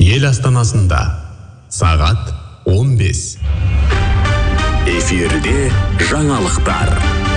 ел астанасында сағат 15. Эфирде жаңалықтар.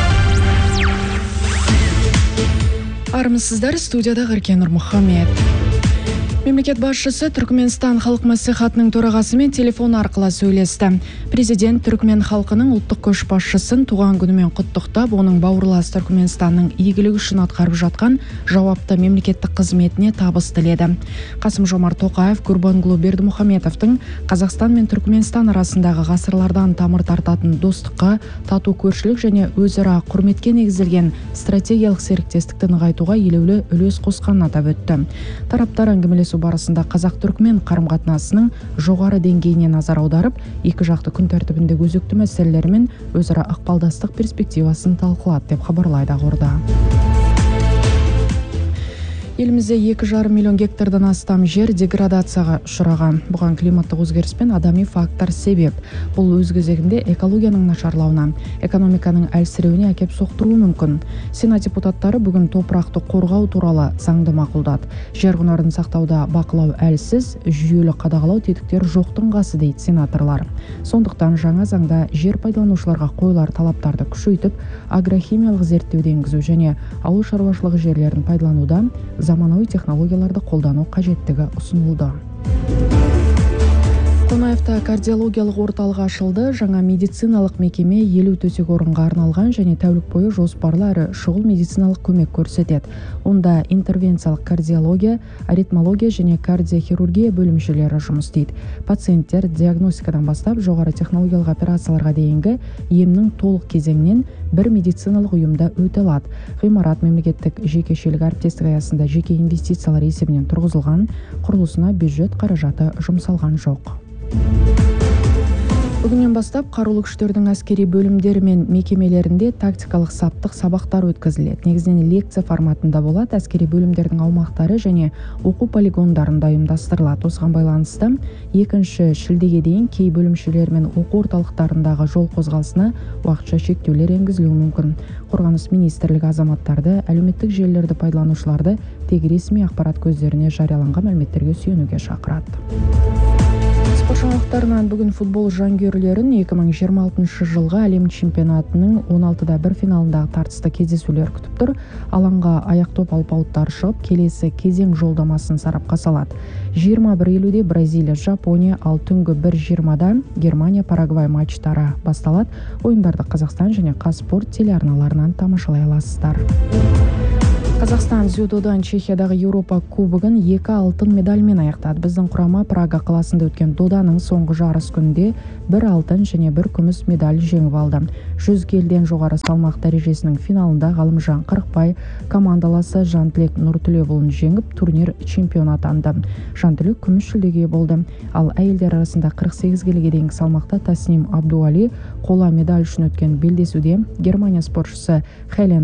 Армысыздар, студияда Ғыркен Нұрмұхамед. Мемлекет басшысы Түркменстан халық мәслихатының төрағасымен телефон арқылы сөйлесті. Президент Түркмен халқының ұлттық көшбасшысын туған күнімен құттықтап, оның бауырлас Түркменстанның игілігі үшін атқарып жатқан жауапты мемлекеттік қызметіне табыс тіледі. Қасым-Жомарт Тоқаев Гурбангулы Бердімұхамедовтың Қазақстан мен Түркменстан арасындағы ғасырлардан тамыр тартатын достыққа, тату көршілік және өзара құрметке негізделген стратегиялық серіктестікті нығайтуға елеулі үлес қосқанын атап өтті. Тараптар әңгімелесу барысында қазақ-түркмен қарым-қатынасының жоғары деңгейіне назар аударып, екі жақты күн тәртібіндегі өзекті мәселелер мен өзара ықпалдастық перспективасын талқылады деп хабарлайды ақорда. Елімізде 2,5 миллион гектардан астам жер деградацияға ұшыраған. Бұған климаттық өзгеріс пен адами фактор себеп. Бұл өз кезегінде экологияның нашарлауына, экономиканың әлсіреуіне әкеп соқтыруы мүмкін. Сенат депутаттары бүгін топырақты қорғау туралы заңды мақұлдады. Жер құнарын сақтауда бақылау әлсіз, жүйелі қадағалау тетіктері жоқтың қасы дейді сенаторлар. Сондықтан жаңа заңда жер пайдаланушыларға қойылар талаптарды күшейтіп, агрохимиялық зерттеуді енгізу және ауыл шаруашылығы жерлерін пайдалануда заманауи технологияларды қолдану қажеттігі ұсынылды. Қонаевта кардиологиялық орталық ашылды. Жаңа медициналық мекеме 50 төсек орынға арналған және тәулік бойы жоспарлы әрі шұғыл медициналық көмек көрсетеді. Онда интервенциялық кардиология, аритмология және кардиохирургия бөлімшелері жұмыс істейді. Пациенттер диагностикадан бастап жоғары технологиялық операцияларға дейінгі емнің толық кезеңнен бір медициналық ұйымда өте алады. Ғимарат мемлекеттік жекешелік әріптестік аясында жеке инвестициялар есебінен тұрғызылған, құрылысына бюджет қаражаты жұмсалған жоқ. Бүгіннен бастап қарулы күштердің әскери бөлімдері мен мекемелерінде тактикалық саптық сабақтар өткізіледі. Негізінен лекция форматында болады, әскери бөлімдердің аумақтары және оқу полигондарында ұйымдастырылады. Осыған байланысты 2 шілдеге дейін кей бөлімшелер мен оқу орталықтарындағы жол қозғалысына уақытша шектеулер енгізілуі мүмкін. Қорғаныс министрлігі азаматтарды, әлеуметтік желілерді пайдаланушыларды тек ресми ақпарат көздеріне жарияланған мәліметтерге сүйенуге шақырады. Спорт жаңалықтарынан бүгін футбол жанкүйерлерін 2026 жылғы әлем чемпионатының 16-1 финалындағы тартысты кездесулер күтіп тұр. Алаңға аяқ-доп алпауыттары шығып, келесі кезең жолдамасын сарапқа салады. 21:50-де Бразилия, Жапония, ал түнгі 1:20-да Германия, Парагвай матчтары басталады. Ойындарды Қазақстан және Қазспорт телеарналарынан тамашалай аласыздар. Қазақстан дзюдодан Чехиядағы Еуропа кубогын 2 алтын медальмен аяқтады. Біздің құрама Прага қаласында өткен доданың соңғы жарыс күнде 1 алтын және 1 күміс медаль жеңіп алды. 100 келіден жоғары салмақ дәрежесінің финалында Ғалымжан Қырықбай командаласы Жантілек Нұртілеуұлын жеңіп, турнир чемпионы атанды. Жантілек күміс жүлдеге болды. Ал әйелдер арасында 48 келіге дейінгі салмақта Тасним Абдуали қола медаль үшін өткен белдесуде Германия спортшысы Хелен